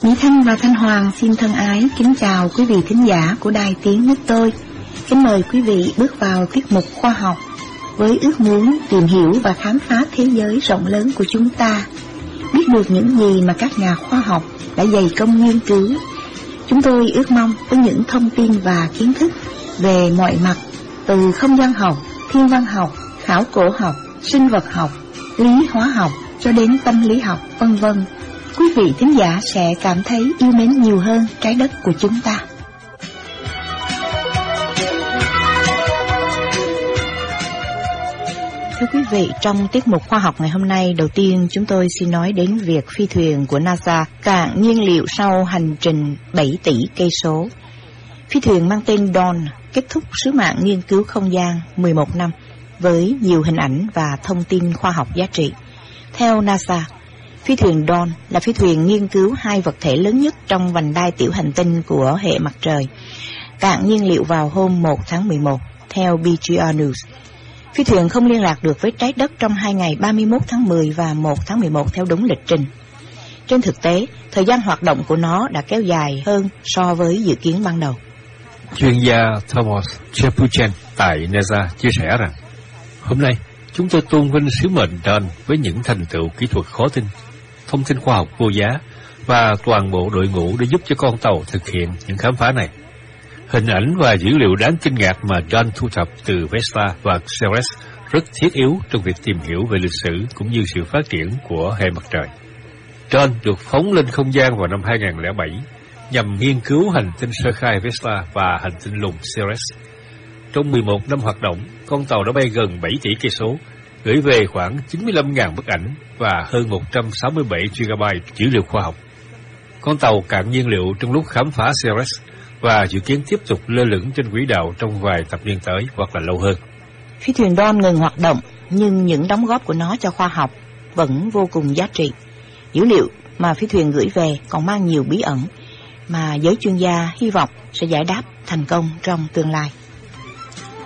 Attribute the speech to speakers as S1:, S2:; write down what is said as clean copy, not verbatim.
S1: Mỹ Thanh và Thanh Hoàng xin thân ái kính chào quý vị thính giả của Đài Tiếng Nước Tôi. Kính mời quý vị bước vào tiết mục khoa học với ước muốn tìm hiểu và khám phá thế giới rộng lớn của chúng ta, biết được những gì mà các nhà khoa học đã dày công nghiên cứu. Chúng tôi ước mong với những thông tin và kiến thức về mọi mặt, từ không gian học, thiên văn học, khảo cổ học, sinh vật học, lý hóa học cho đến tâm lý học, vân vân, quý vị thính giả sẽ cảm thấy yêu mến nhiều hơn trái đất của chúng ta. Thưa quý vị, trong tiết mục khoa học ngày hôm nay, đầu tiên chúng tôi xin nói đến việc phi thuyền của NASA cạn nhiên liệu sau hành trình 7 tỷ cây số. Phi thuyền mang tên Dawn kết thúc sứ mạng nghiên cứu không gian 11 năm với nhiều hình ảnh và thông tin khoa học giá trị. Theo NASA, phi thuyền Dawn là phi thuyền nghiên cứu hai vật thể lớn nhất trong vành đai tiểu hành tinh của hệ mặt trời, cạn nhiên liệu vào hôm 1 tháng 11, theo BGR News. Phi thuyền không liên lạc được với trái đất trong 2 ngày 31 tháng 10 và 1 tháng 11 theo đúng lịch trình. Trên thực tế, thời gian hoạt động của nó đã kéo dài hơn so với dự kiến ban đầu.
S2: Chuyên gia Thomas Chepuchen tại NASA chia sẻ rằng, hôm nay chúng tôi tôn vinh sứ mệnh Dawn với những thành tựu kỹ thuật khó tin, thông tin khoa học vô giá và toàn bộ đội ngũ để giúp cho con tàu thực hiện những khám phá này. Hình ảnh và dữ liệu đáng kinh ngạc mà Dawn thu thập từ Vesta và Ceres rất thiết yếu trong việc tìm hiểu về lịch sử cũng như sự phát triển của hệ mặt trời. Dawn được phóng lên không gian vào năm 2007 nhằm nghiên cứu hành tinh sơ khai Vesta và hành tinh lùn Ceres. Trong 11 năm hoạt động, con tàu đã bay gần 7 tỷ cây số, gửi về khoảng 95.000 bức ảnh và hơn 167 GB dữ liệu khoa học. Con tàu cạn nhiên liệu trong lúc khám phá Ceres và dự kiến tiếp tục lơ lửng trên quỹ đạo trong vài thập niên tới hoặc là lâu hơn.
S1: Phi thuyền Dawn ngừng hoạt động, nhưng những đóng góp của nó cho khoa học vẫn vô cùng giá trị. Dữ liệu mà phi thuyền gửi về còn mang nhiều bí ẩn mà giới chuyên gia hy vọng sẽ giải đáp thành công trong tương lai.